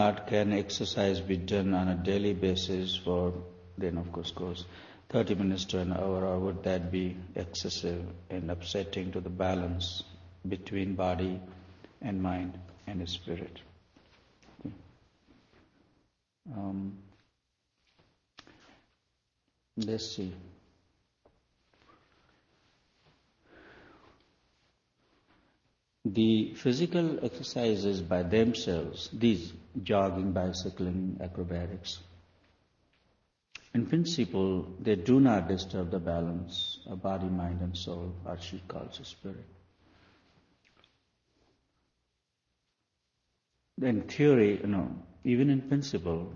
Art can exercise be done on a daily basis for, then of course goes 30 minutes to an hour, or would that be excessive and upsetting to the balance between body and mind and spirit? Let's see. The physical exercises by themselves, these jogging, bicycling, acrobatics, in principle, they do not disturb the balance of body, mind and soul, or she calls it spirit. In theory, even in principle,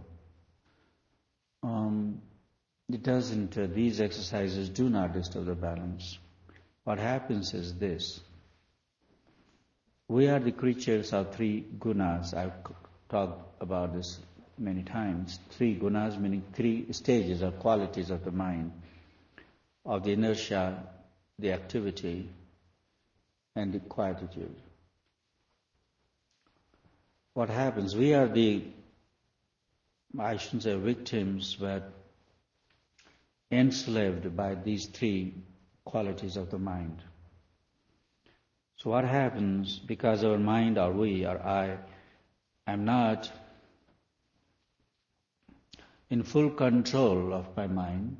it doesn't, these exercises do not disturb the balance. What happens is this. We are the creatures of three gunas. I've talked about this many times. Three gunas meaning three stages or qualities of the mind, of the inertia, the activity, and the quietude. What happens? We are I shouldn't say victims, but enslaved by these three qualities of the mind. So what happens, because our mind or we or I am not in full control of my mind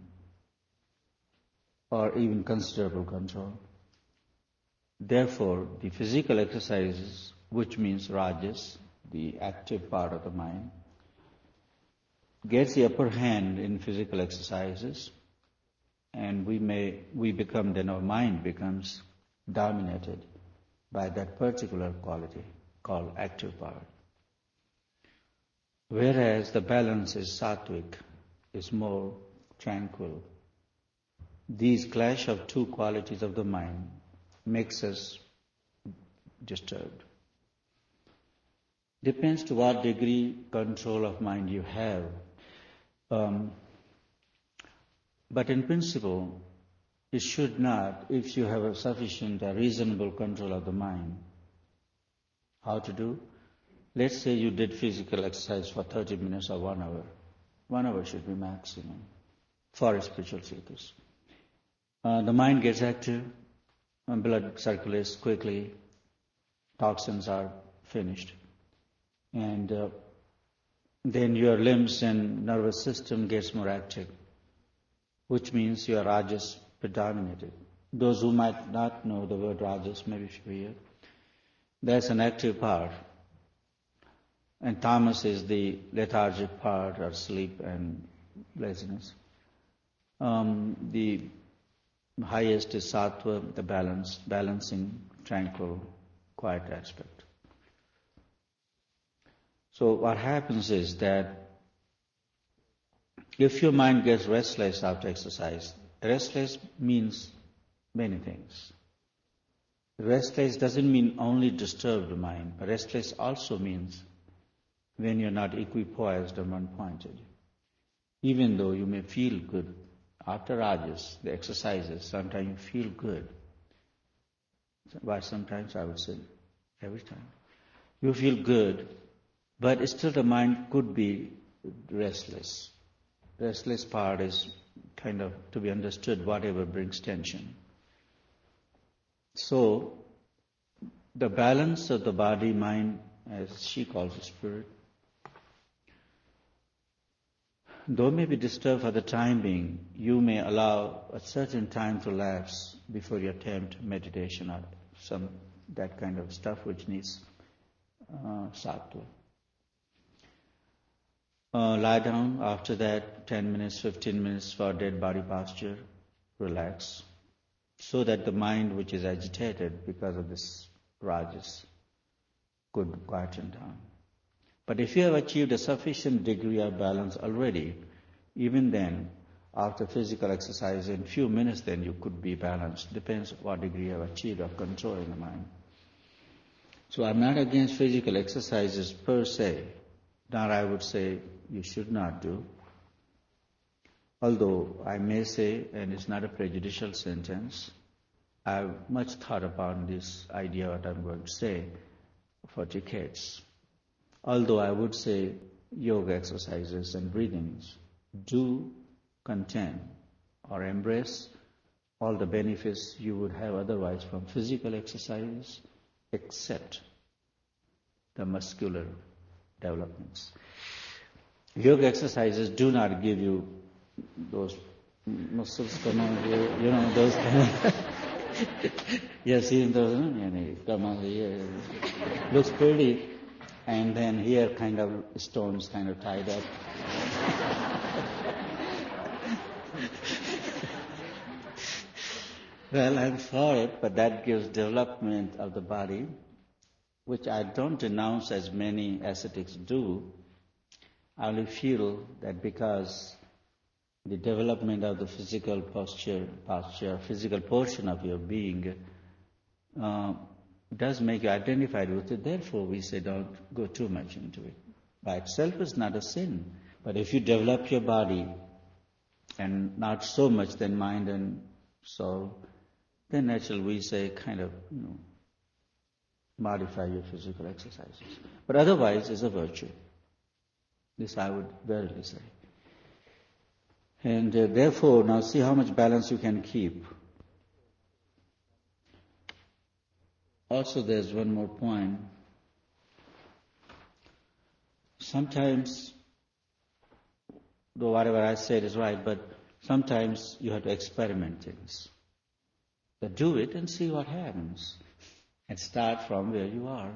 or even considerable control. Therefore, the physical exercises, which means rajas, the active part of the mind, gets the upper hand in physical exercises, and our mind becomes dominated by that particular quality called active part. Whereas the balance is sattvic, is more tranquil. These clash of two qualities of the mind makes us disturbed. Depends to what degree control of mind you have. But in principle, it should not, if you have a sufficient or reasonable control of the mind. How to do? Let's say you did physical exercise for 30 minutes or 1 hour. 1 hour should be maximum for spiritual seekers. The mind gets active, blood circulates quickly, toxins are finished, and then your limbs and nervous system gets more active, which means your rajas predominated. Those who might not know the word rajas, maybe familiar. That's an active part. And tamas is the lethargic part, or sleep and laziness. The highest is sattva, the balancing, tranquil, quiet aspect. So what happens is that if your mind gets restless after exercise, restless means many things. Restless doesn't mean only disturbed mind. Restless also means when you're not equipoised or one-pointed. Even though you may feel good after rajas, the exercises, sometimes you feel good. But sometimes I would say every time. You feel good, but still the mind could be restless. Restless part is kind of to be understood, whatever brings tension. So, the balance of the body, mind, as she calls it, spirit, though may be disturbed for the time being, you may allow a certain time to lapse before you attempt meditation or that kind of stuff which needs sattva. Lie down, after that 10 minutes, 15 minutes for dead body posture, relax, so that the mind which is agitated because of this rajas could quieten down. But if you have achieved a sufficient degree of balance already, even then, after physical exercise, in few minutes then you could be balanced. Depends what degree you have achieved of control in the mind. So I'm not against physical exercises per se, nor I would say you should not do. Although I may say, and it's not a prejudicial sentence, I've much thought about this idea, what I'm going to say, for decades. Although I would say yoga exercises and breathings do contain or embrace all the benefits you would have otherwise from physical exercises, except the muscular developments. Yoga exercises do not give you those muscles come on here, those kind of yes, even those come on here. Looks pretty, and then here kind of stones kind of tied up. Well, I'm for it, but that gives development of the body, which I don't denounce as many ascetics do. I only feel that because the development of the physical posture, physical portion of your being does make you identified with it. Therefore, we say don't go too much into it. By itself is not a sin. But if you develop your body and not so much then mind and soul, then naturally we say kind of, modify your physical exercises. But otherwise it's a virtue. This I would verily say. And therefore, now see how much balance you can keep. Also, there's one more point. Sometimes, though whatever I said is right, but sometimes you have to experiment things. But do it and see what happens. And start from where you are.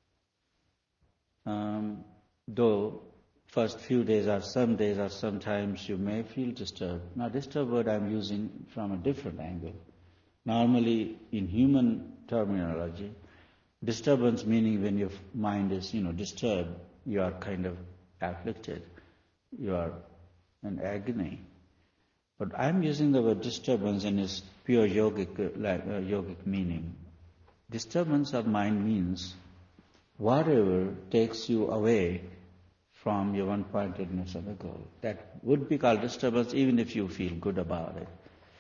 Though first few days or some days or sometimes you may feel disturbed. Now disturbed word I'm using from a different angle. Normally in human terminology, disturbance meaning when your mind is, disturbed, you are kind of afflicted. You are in agony. But I'm using the word disturbance in its pure yogic meaning. Disturbance of mind means whatever takes you away from your one-pointedness of the goal. That would be called disturbance even if you feel good about it.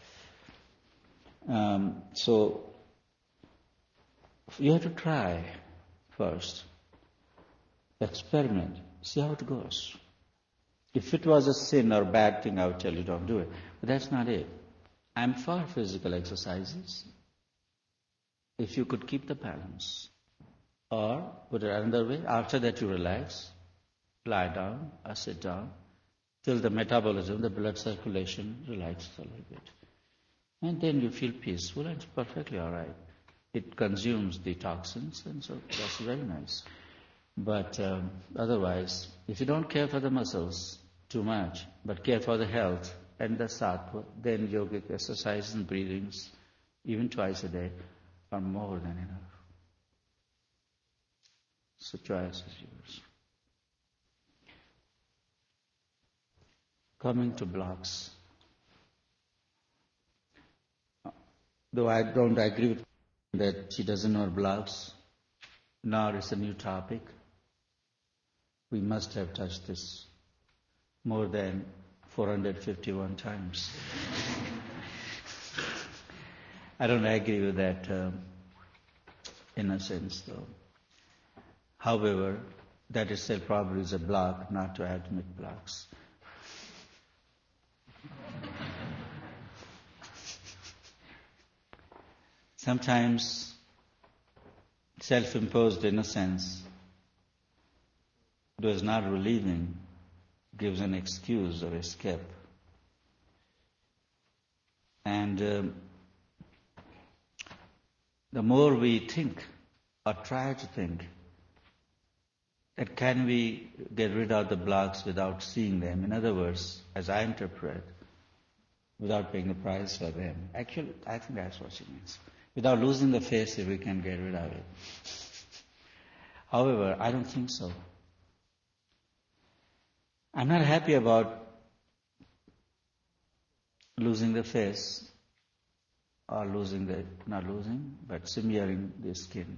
So you have to try first. Experiment. See how it goes. If it was a sin or bad thing, I would tell you don't do it. But that's not it. I'm for physical exercises. If you could keep the balance. Or, put it another way, after that you relax, lie down or sit down, till the metabolism, the blood circulation relaxes a little bit. And then you feel peaceful and it's perfectly all right. It consumes the toxins and so that's very nice. But otherwise, if you don't care for the muscles too much, but care for the health and the sattva, then yogic exercises and breathings, even twice a day, are more than enough. So choice is yours. Coming to blocks. Though I don't agree with that she doesn't know blocks, now it's a new topic. We must have touched this more than 451 times. I don't agree with that in a sense, though. However, that itself probably is a block not to admit blocks. Sometimes self-imposed innocence, though is not relieving, gives an excuse of escape. And the more we think or try to think, that can we get rid of the blocks without seeing them? In other words, as I interpret, without paying the price for them. Actually, I think that's what she means. Without losing the face, if we can get rid of it. However, I don't think so. I'm not happy about losing the face or smearing the skin.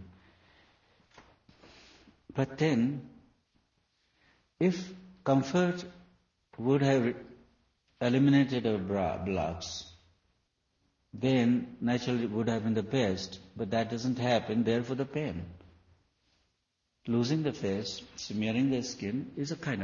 But then, if comfort would have eliminated our blocks, then naturally it would have been the best, but that doesn't happen, therefore the pain. losing the face, smearing the skin is a kind of